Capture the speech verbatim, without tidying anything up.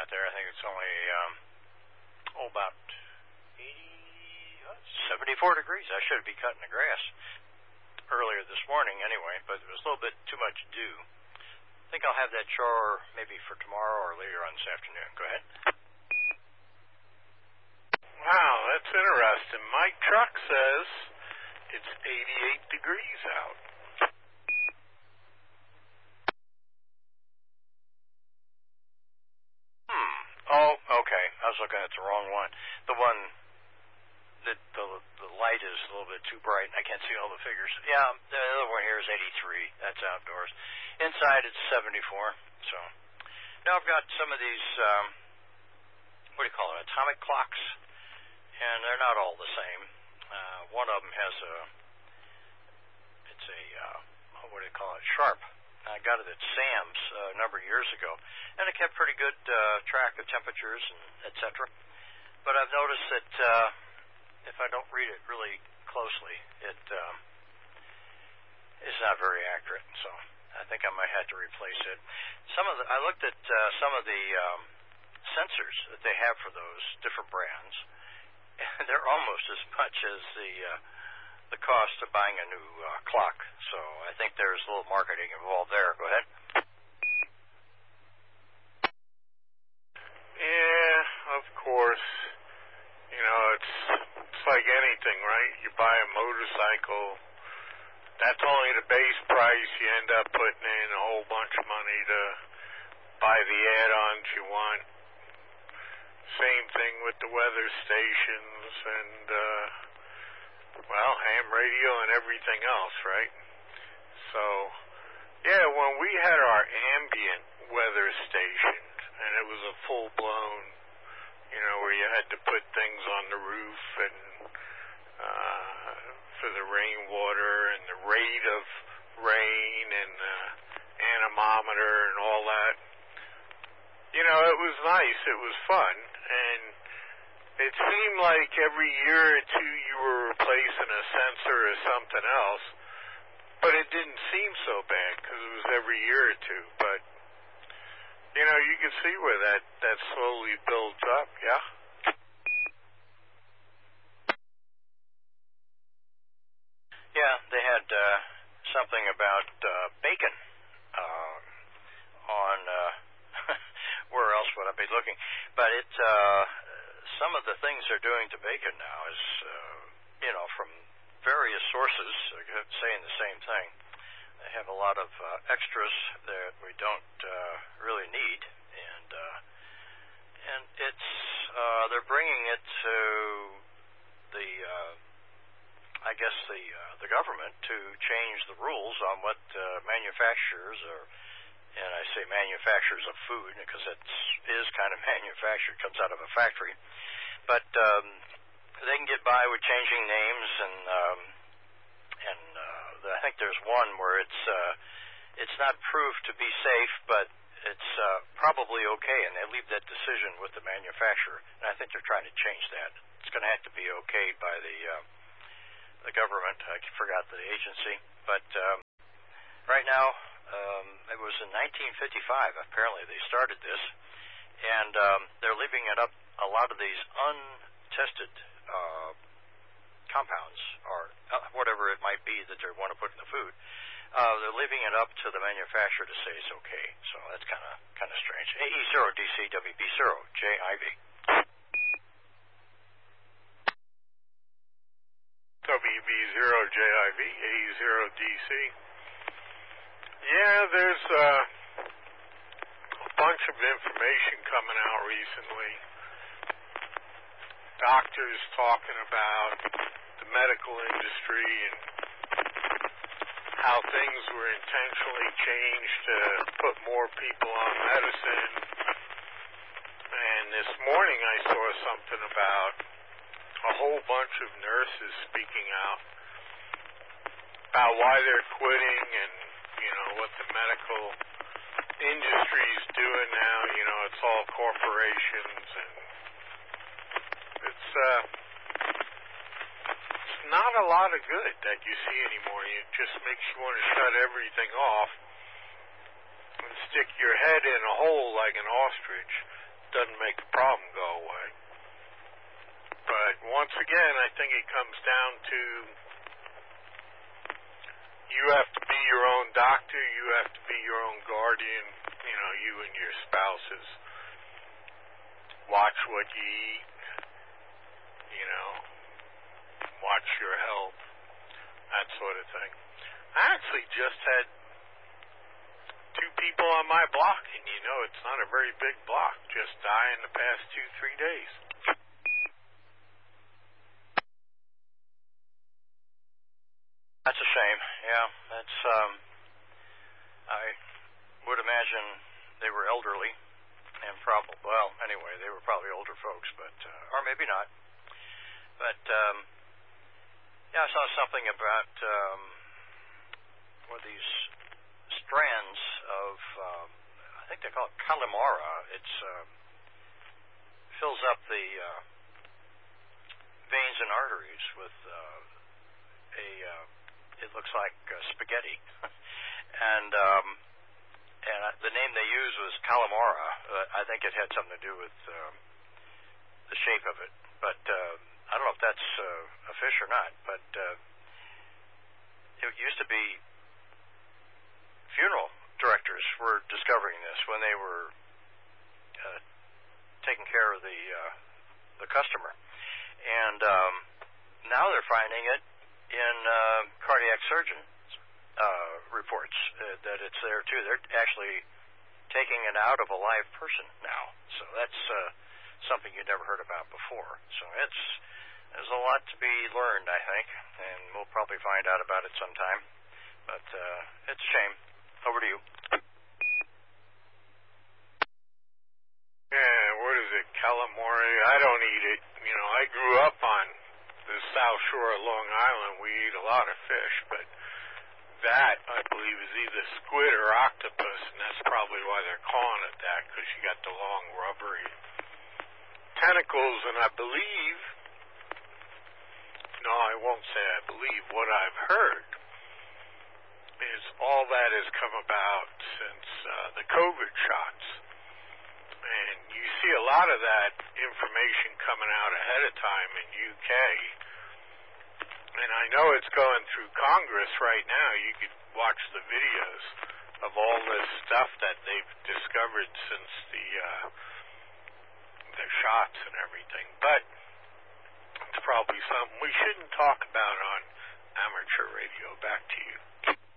out there. I think it's only, um, oh, about eighty, seventy-four degrees. I should be cutting the grass earlier this morning anyway, but it was a little bit too much dew. I think I'll have that chore maybe for tomorrow or later on this afternoon. Go ahead. Wow, that's interesting. My truck says it's eighty-eight degrees out. Hmm. Oh, okay. I was looking at the wrong one. The one that the the light is a little bit too bright. I can't see all the figures. Yeah, the other one here is eighty-three. That's outdoors. Inside it's seventy-four. So now I've got some of these, um, what do you call it, atomic clocks, and they're not all the same. Uh, one of them has a, it's a, uh, what do you call it, Sharp. I got it at Sam's uh, a number of years ago, and it kept pretty good uh, track of temperatures and et cetera. But I've noticed that uh, if I don't read it really closely, it um, is not very accurate. So I think I might have to replace it. Some of the, I looked at uh, some of the um, sensors that they have for those different brands, and they're almost as much as the uh, the cost of buying a new uh, clock. So I think there's a little marketing involved there. Go ahead. Yeah, of course. You know, it's it's like anything, right? You buy a motorcycle, that's only the base price. You end up putting in a whole bunch of money to buy the add-ons you want. Same thing with the weather stations and, uh, well, ham radio and everything else, right? So, yeah, when we had our ambient weather station, and it was a full-blown, you know, where you had to put things on the roof and uh, for the rainwater and the rate of rain and the anemometer and all that. You know, it was nice. It was fun. And it seemed like every year or two you were replacing a sensor or something else. But it didn't seem so bad because it was every year or two. But, you know, you can see where that, that slowly builds up, yeah? Yeah, they had uh, something about uh, bacon uh, on, uh, where else would I be looking? But it, uh, some of the things they're doing to bacon now is, uh, you know, from various sources saying the same thing. They have a lot of uh, extras that we don't uh, really need, and uh, and it's uh, they're bringing it to the uh, I guess the uh, the government to change the rules on what uh, manufacturers are, and I say manufacturers of food because it is kind of manufactured, comes out of a factory, but um, they can get by with changing names and. Um, And uh, I think there's one where it's uh, it's not proved to be safe, but it's uh, probably okay, and they leave that decision with the manufacturer. And I think they're trying to change that. It's going to have to be okayed by the uh, the government. I forgot the agency, but um, right now um, it was in nineteen fifty-five. Apparently, they started this, and um, they're leaving it up. A lot of these untested. Uh, compounds or whatever it might be that they want to put in the food, uh, they're leaving it up to the manufacturer to say it's okay. So that's kind of kind of strange. A E zero D C W B zero J I V. W B zero J I V A E zero D C. Yeah, there's uh, a bunch of information coming out recently. Doctors talking about the medical industry and how things were intentionally changed to put more people on medicine. And this morning I saw something about a whole bunch of nurses speaking out about why they're quitting and, you know, what the medical industry is doing now. You know, it's all corporations and It's uh, it's not a lot of good that you see anymore. It just makes you want to shut everything off and stick your head in a hole like an ostrich doesn't make the problem go away. But once again, I think it comes down to you have to be your own doctor, you have to be your own guardian, you know, you and your spouses. Watch what you eat, you know, watch your health, that sort of thing. I actually just had two people on my block, and you know, it's not a very big block, just die in the past two, three days. That's a shame. Yeah, that's, um, I would imagine they were elderly and probably, well, anyway, they were probably older folks, but, uh, or maybe not. But, um, yeah, I saw something about, um, one of these strands of, um, I think they call it calamara. It's, uh, fills up the, uh, veins and arteries with, uh, a, uh, it looks like uh, spaghetti. and um, and the name they used was calamara. Uh, I think it had something to do with um, the shape of it. But uh, I don't know if that's uh, a fish or not. But uh, it used to be funeral directors were discovering this when they were uh, taking care of the uh, the customer. And um, now they're finding it in uh, cardiac surgeon uh, reports uh, that it's there too. They're actually taking it out of a live person now. So that's uh, something you never heard about before. So it's there's a lot to be learned, I think, and we'll probably find out about it sometime. But uh, it's a shame. Over to you. Yeah, what is it, calamari? I don't eat it. You know, I grew up on the South Shore of Long Island. We eat a lot of fish, but that, I believe, is either squid or octopus, and that's probably why they're calling it that, because you got the long, rubbery tentacles, and I believe, no, I won't say I believe, what I've heard is all that has come about since uh, the COVID shots. And you see a lot of that information coming out ahead of time in U K. And I know it's going through Congress right now. You could watch the videos of all this stuff that they've discovered since the uh, the shots and everything. But it's probably something we shouldn't talk about.